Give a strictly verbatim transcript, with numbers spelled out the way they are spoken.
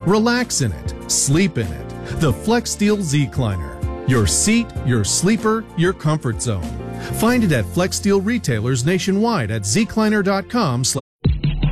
Relax in it. Sleep in it. The FlexSteel Zecliner. Your seat, your sleeper, your comfort zone. Find it at FlexSteel retailers nationwide at zecliner dot com slash